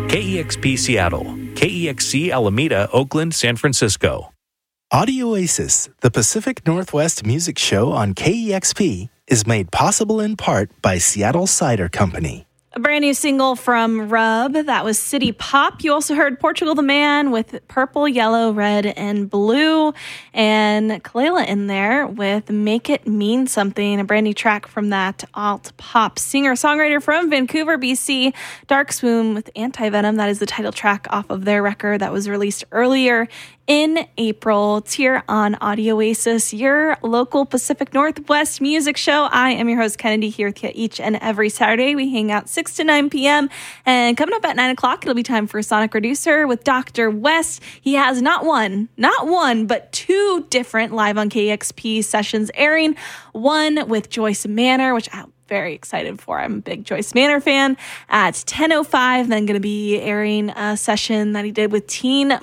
KEXP Seattle, KEXC Alameda, Oakland, San Francisco. Audio Oasis, the Pacific Northwest music show on KEXP, is made possible in part by Seattle Cider Company. A brand new single from Rub, that was City Pop. You also heard Portugal the Man with Purple, Yellow, Red, and Blue. And Kalela in there with Make It Mean Something, a brand new track from that alt-pop singer-songwriter from Vancouver, BC. Dark Swoon with Anti-Venom, that is the title track off of their record that was released earlier in April. It's here on Audio Oasis, your local Pacific Northwest music show. I am your host, Kennedy, here with you each and every Saturday. We hang out 6 to 9 p.m. And coming up at 9 o'clock, it'll be time for Sonic Reducer with Dr. West. He has not one, but two different live on KEXP sessions airing. One with Joyce Manor, which I'm very excited for. I'm a big Joyce Manor fan. At 10:05, then going to be airing a session that he did with Teen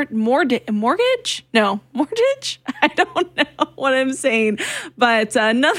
Mortgage? No, Mortgage? I don't know what I'm saying, but another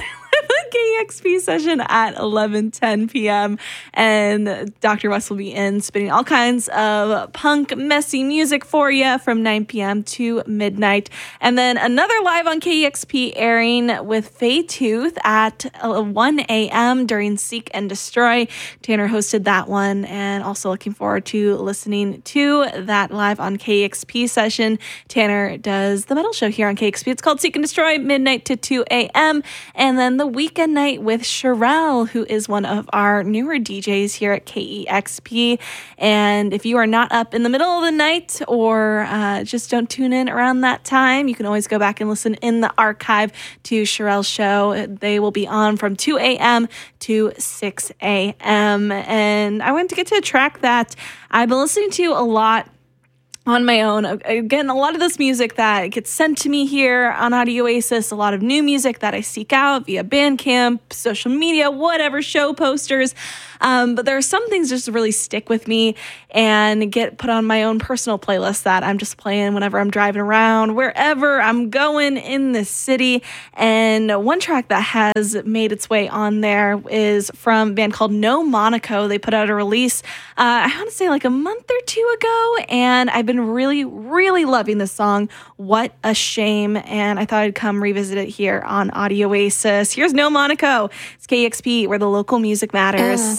KEXP session at 11:10 p.m. And Dr. West will be in spinning all kinds of punk, messy music for you from 9 p.m. to midnight. And then another live on KEXP airing with Faye Tooth at 1 a.m. during Seek and Destroy. Tanner hosted that one, and also looking forward to listening to that live on KEXP session. Tanner does the metal show here on KEXP. It's called Seek and Destroy, midnight to 2 a.m. And then the weekend night with Sherelle, who is one of our newer DJs here at KEXP. And if you are not up in the middle of the night or just don't tune in around that time, you can always go back and listen in the archive to Sherelle's show. They will be on from 2 a.m. to 6 a.m. And I wanted to get to a track that I've been listening to a lot on my own. Again, a lot of this music that gets sent to me here on Audio Oasis, a lot of new music that I seek out via Bandcamp, social media, whatever, show posters. But there are some things just really stick with me and get put on my own personal playlist that I'm just playing whenever I'm driving around, wherever I'm going in the city. And one track that has made its way on there is from a band called No Monaco. They put out a release, I want to say like a month or two ago, and I've been really, really loving this song, What a Shame, and I thought I'd come revisit it here on Audio Oasis. Here's No Monaco. It's KEXP, where the local music matters.